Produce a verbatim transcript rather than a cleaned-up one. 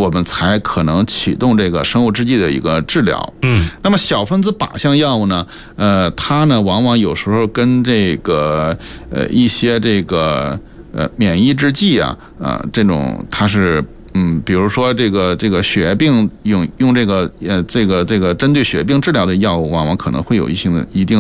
我们才可能启动这个生物制剂的一个治疗。 嗯， 那么小分子靶向药物呢，呃，它呢往往有时候跟这个呃一些这个呃免疫制剂啊，啊、呃、这种它是。嗯，比如说这个这个血液病用用这个呃这个这个针对血液病治疗的药物，往往可能会有一定的一定